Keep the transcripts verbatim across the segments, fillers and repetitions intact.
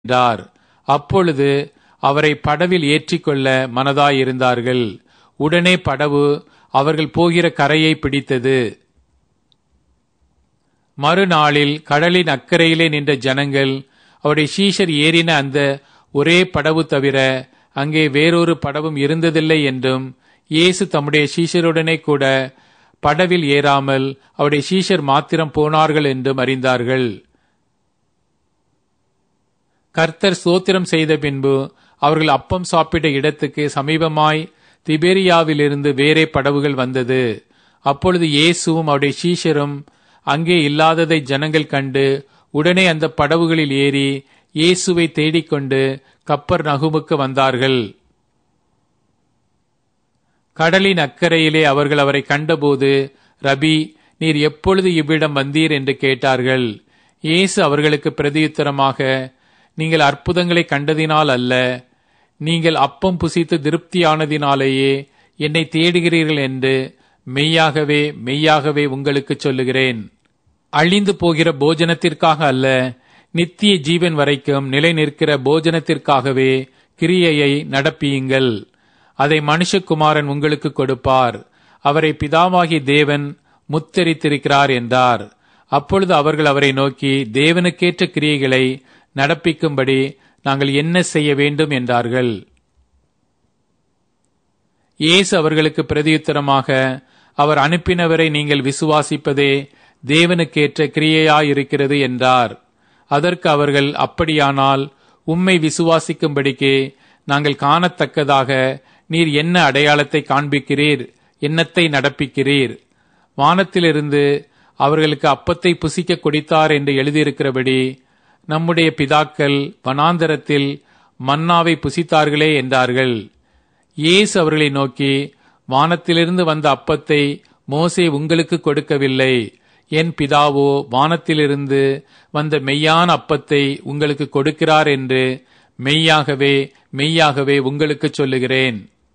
என்றார். அப்பொழுது அவரை படவில் ஏற்றிக்கொள்ள மனதாயிருந்தார்கள். உடனே படவு அவர்கள் போகிற கரையை பிடித்தது. மறுநாளில் கடலின் அக்கறையிலே நின்ற ஜனங்கள் அவருடைய சீஷர் ஏறின அந்த ஒரே படவு தவிர அங்கே வேறொரு படவும் இருந்ததில்லை என்றும், இயேசு தம்முடைய சீஷருடனே கூட படவில் ஏறாமல் அவருடைய சீஷர் மாத்திரம் போனார்கள் என்றும் அறிந்தார்கள். கர்த்தர் ஸ்தோத்திரம் செய்த பின்பு அவர்கள் அப்பம் சாப்பிட்ட இடத்துக்கு சமீபமாய் திபேரியாவிலிருந்து வேறே படவுகள் வந்தது. அப்பொழுது இயேசுவும் அவருடைய சீஷரும் அங்கே இல்லாததை ஜனங்கள் கண்டு உடனே அந்த படவுகளில் ஏறி இயேசுவை தேடிக்கொண்டு கப்பர்நகூமுக்கு வந்தார்கள். கடலின் அக்கறையிலே அவர்கள் அவரை கண்டபோது, ரபி, நீர் எப்பொழுது இவ்விடம் வந்தீர் என்று கேட்டார்கள். இயேசு அவர்களுக்கு பிரதியுத்தரமாக, நீங்கள் அற்புதங்களை கண்டதினால் அல்ல, நீங்கள் அப்பம் புசித்து திருப்தியானதினாலேயே என்னை தேடுகிறீர்கள் என்று மெய்யாகவே மெய்யாகவே உங்களுக்கு சொல்லுகிறேன். அழிந்து போகிற போஜனத்திற்காக அல்ல, நித்திய ஜீவன் வரைக்கும் நிலை நிற்கிற போஜனத்திற்காகவே கிரியையை நடப்பியுங்கள். அதை மனுஷகுமாரன் உங்களுக்கு கொடுப்பார். அவரை பிதாவாகிய தேவன் முத்தரித்திருக்கிறார் என்றார். அப்பொழுது அவர்கள் அவரை நோக்கி, தேவனுக்கேற்ற கிரியைகளை நடப்பிக்கும்படி நாங்கள் என்ன செய்ய வேண்டும் என்றார்கள். இயேசு அவர்களுக்கு பிரதியுத்தரமாக, அவர் அனுப்பினவரை நீங்கள் விசுவாசிப்பதே தேவனுக்கேற்ற கிரியையாயிருக்கிறது என்றார். அதற்கு அவர்கள், அப்படியானால் உம்மை விசுவாசிக்கும்படிக்கு நாங்கள் காணத்தக்கதாக நீர் என்ன அடையாளத்தை காண்பிக்கிறீர், என்னத்தை நடப்பிக்கிறீர்? வானத்திலிருந்து அவர்களுக்கு அப்பத்தை புசிக்க கொடுத்தார் என்று எழுதியிருக்கிறபடி நம்முடைய பிதாக்கள் வனாந்தரத்தில் மன்னாவை புசித்தார்களே என்றார்கள். இயேசு அவர்களை நோக்கி, வானத்திலிருந்து வந்த அப்பத்தை மோசே உங்களுக்கு கொடுக்கவில்லை, என் பிதாவோ வானத்திலிருந்து வந்த மெய்யான அப்பத்தை உங்களுக்கு கொடுக்கிறார் என்று மெய்யாகவே மெய்யாகவே உங்களுக்கு சொல்லுகிறேன்.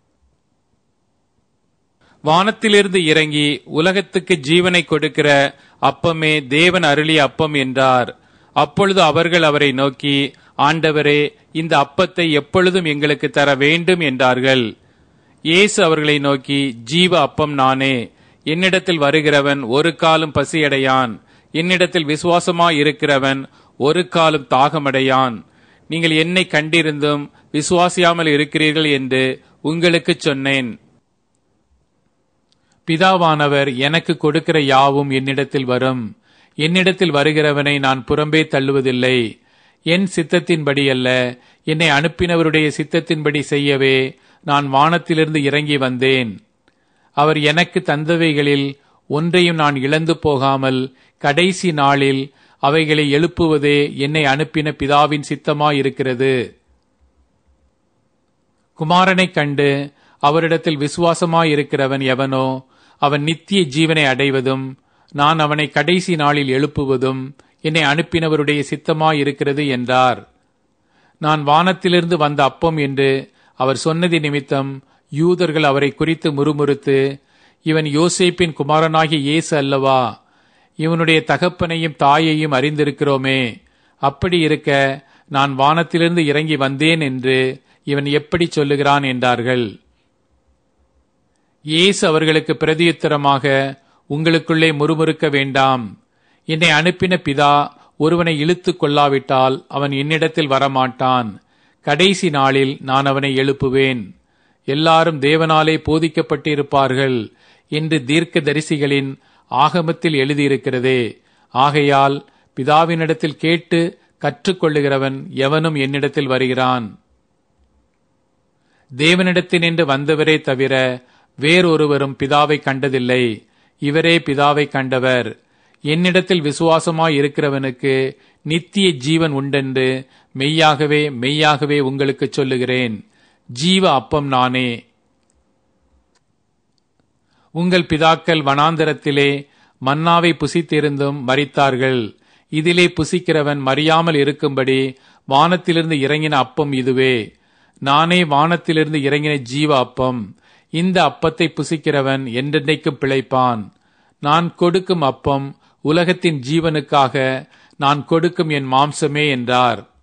வானத்திலிருந்து இறங்கி உலகத்துக்கு ஜீவனை கொடுக்கிற அப்பமே தேவன் அருளிய அப்பம் என்றார். அப்பொழுது அவர்கள் அவரை நோக்கி, ஆண்டவரே, இந்த அப்பத்தை எப்பொழுதும் எங்களுக்கு தர வேண்டும் என்றார்கள். இயேசு அவர்களை நோக்கி, ஜீவ அப்பம் நானே. என்னிடத்தில் வருகிறவன் ஒரு காலும் பசியடையான், என்னிடத்தில் விசுவாசமாயிருக்கிறவன் ஒரு காலும் தாகமடையான். நீங்கள் என்னை கண்டிருந்தும் விசுவாசியாமல் இருக்கிறீர்கள் என்று உங்களுக்கு சொன்னேன். பிதாவானவர் எனக்கு கொடுக்கிற யாவும் என்னிடத்தில் வரும். என்னிடத்தில் வருகிறவனை நான் புறம்பே தள்ளுவதில்லை. என் சித்தத்தின்படி அல்ல, என்னை அனுப்பினவருடைய சித்தத்தின்படி செய்யவே நான் வானத்திலிருந்து இறங்கி வந்தேன். அவர் எனக்கு தந்தவைகளில் ஒன்றையும் நான் இழந்து போகாமல் கடைசி நாளில் அவைகளை எழுப்புவதே என்னை அனுப்பின பிதாவின் சித்தமாயிருக்கிறது. குமாரனைக் கண்டு அவரிடத்தில் விசுவாசமாயிருக்கிறவன் எவனோ அவன் நித்திய ஜீவனை அடைவதும் நான் அவனை கடைசி நாளில் எழுப்புவதும் என்னை அனுப்பினவருடைய சித்தமாயிருக்கிறது என்றார். நான் வானத்திலிருந்து வந்த அப்பம் என்று அவர் சொன்னதி நிமித்தம் யூதர்கள் அவரை குறித்து முறுமுறுத்து, இவன் யோசேப்பின் குமாரனாகிய இயேசு அல்லவா? இவனுடைய தகப்பனையும் தாயையும் அறிந்திருக்கிறோமே. அப்படி இருக்க நான் வானத்திலிருந்து இறங்கி வந்தேன் என்று இவன் எப்படி சொல்லுகிறான் என்றார்கள். இயேசு அவர்களுக்கு பிரதியுத்தரமாக, உங்களுக்குள்ளே முறுமுறுக்க வேண்டாம். என்னை அனுப்பின பிதா ஒருவனை இழுத்து கொள்ளாவிட்டால் அவன் என்னிடத்தில் வரமாட்டான். கடைசி நாளில் நான் அவனை எழுப்புவேன். எல்லாரும் தேவனாலே போதிக்கப்பட்டிருப்பார்கள் என்று தீர்க்க தரிசிகளின் ஆகமத்தில் எழுதியிருக்கிறதே. ஆகையால் பிதாவினிடத்தில் கேட்டு கற்றுக்கொள்ளுகிறவன் எவனும் என்னிடத்தில் வருகிறான். தேவனிடத்தினின்று வந்தவரே தவிர வேறொருவரும் பிதாவை கண்டதில்லை. இவரே பிதாவை கண்டவர். என்னிடத்தில் விசுவாசமாய் இருக்கிறவனுக்கு நித்திய ஜீவன் உண்டென்று மெய்யாகவே மெய்யாகவே உங்களுக்கு சொல்லுகிறேன். ஜீவ அப்பம் நானே. உங்கள் பிதாக்கள் வனாந்தரத்திலே மன்னாவை புசித்திருந்தும் மரித்தார்கள். இதிலே புசிக்கிறவன் மறியாமல் இருக்கும்படி வானத்திலிருந்து இறங்கின அப்பம் இதுவே. நானே வானத்திலிருந்து இறங்கின ஜீவ அப்பம். இந்த அப்பத்தை புசிக்கிறவன் என்றென்றைக்கும் பிழைப்பான். நான் கொடுக்கும் அப்பம் உலகத்தின் ஜீவனுக்காக நான் கொடுக்கும் என் மாம்சமே என்றார்.